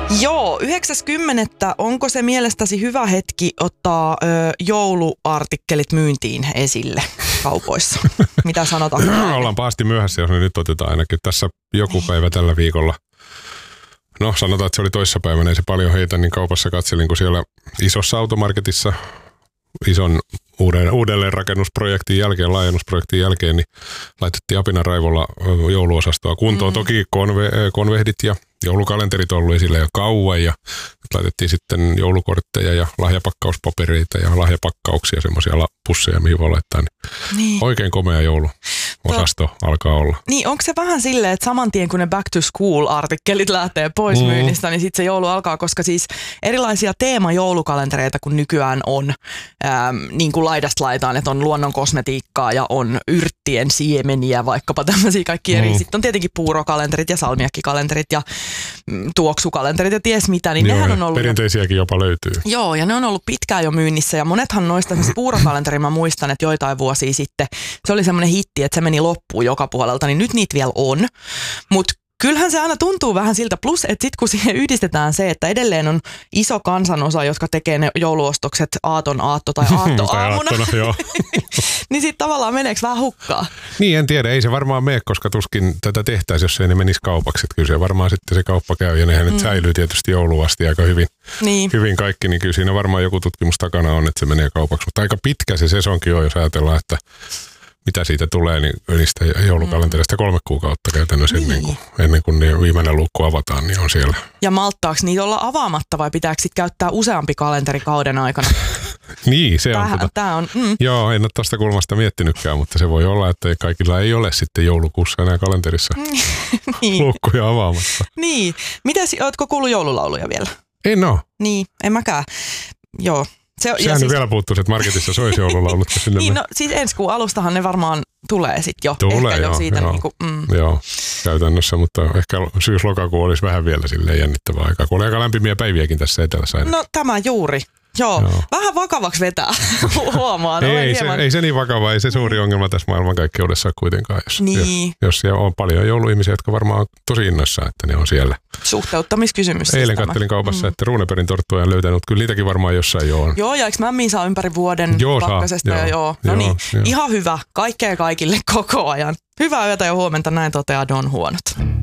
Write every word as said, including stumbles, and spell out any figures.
Joo, yhdeksäs kymmenettä onko se mielestäsi hyvä hetki ottaa ö, jouluartikkelit myyntiin esille kaupoissa? Mitä sanotaan? Ollaan pahasti myöhässä, jos ne nyt otetaan ainakin tässä joku päivä tällä viikolla. No sanotaan, että se oli toissapäivänä, ei se paljon heitä, niin kaupassa katselin, kun siellä isossa automarketissa ison uuden, uudelleenrakennusprojektin jälkeen, laajennusprojektin jälkeen, niin laitettiin apinaraivolla jouluosastoa kuntoon. Mm-hmm. Toki konve, konvehdit ja joulukalenterit on ollut esillä jo kauan ja laitettiin sitten joulukortteja ja lahjapakkauspapereita ja lahjapakkauksia, semmoisia pusseja, mihin voi laittaa. Niin niin. Oikein komea jouluosasto to, alkaa olla. Niin, onko se vähän silleen, että saman tien kun ne back to school artikkelit lähtee pois mm. myynnistä, niin sitten se joulu alkaa, koska siis erilaisia teemajoulukalentereita kun nykyään on, ähm, niin kuin laidasta laitaan, että on luonnon kosmetiikkaa ja on yrttien siemeniä, vaikkapa tämmöisiä kaikki eri. Mm. Sitten on tietenkin puurokalenterit ja salmiakkikalenterit ja mm, tuoksukalenterit ja ties mitä, niin joo, nehän on ollut... Perinteisiäkin jopa löytyy. Joo, ja ne on ollut pitkään jo myynnissä ja monethan noista, esimerkiksi puurokalenteri, mä muistan, että joitain vuosia sitten se oli semmoinen hitti, että se meni loppuun joka puolelta, niin nyt niitä vielä on, mutta kyllähän se aina tuntuu vähän siltä, plus että sitten kun siihen yhdistetään se, että edelleen on iso kansanosa, jotka tekee ne jouluostokset aaton aatto tai aatto aamuna, niin sitten tavallaan meneekö vähän hukkaa? Niin, en tiedä, ei se varmaan mene, koska tuskin tätä tehtäisiin, jos ei ne menisi kaupaksi. Että kyllä se varmaan sitten se kauppa käy ja nehän mm. nyt säilyy tietysti jouluun asti aika hyvin, niin. hyvin kaikki, niin kyllä siinä varmaan joku tutkimus takana on, että se menee kaupaksi. Mutta aika pitkä se sesonkin on, jos ajatellaan, että mitä siitä tulee, niin niistä joulukalenterista kolme kuukautta käytännössä niin. ennen, kuin, ennen kuin ne viimeinen luukku avataan, niin on siellä. Ja malttaako niitä olla avaamatta vai pitääkö sitten käyttää useampi kalenteri kauden aikana? Niin, se Tähän, on. Tota, tää on mm. Joo, en ole tuosta kulmasta miettinytkään, mutta se voi olla, että kaikilla ei ole sitten joulukuussa enää kalenterissa niin. luukkuja avaamassa. Niin. Mites, ootko kuullut joululauluja vielä? En ole. Niin, en mäkään. Joo. Se, Sehän siis, vielä puuttuisi, että marketissa soisi joululaulut. Niin, no siis ensi kuun alustahan ne varmaan tulee sitten jo. Tulee, ehkä joo. jo siitä joo, niin kuin, mm. joo, käytännössä, mutta ehkä syys-lokakuu olisi vähän vielä silleen jännittävää aikaa, kun oli aika lämpimiä päiviäkin tässä etelässä. No tämä juuri. Joo, Joo. vähän vakavaksi vetää, huomaan. ei, ei, hieman... se, ei se niin vakava, ei se suuri ongelma tässä maailmankaikkeudessa kuitenkaan. Jos, niin. jos, jos siellä on paljon jouluihmisiä, jotka varmaan on tosi innoissaan, että ne on siellä. Suhteuttamiskysymys. Eilen siis kattelin kaupassa, mm. että Runebergin torttuja on löytänyt. Kyllä niitäkin varmaan jossain jo on. Joo, ja eikö mämmiin saa ympäri vuoden joo, pakkasesta? Joo, ja joo. No niin, joo. Ihan hyvä. Kaikkea kaikille koko ajan. Hyvää yötä ja huomenta, näin toteaa Don Huonot.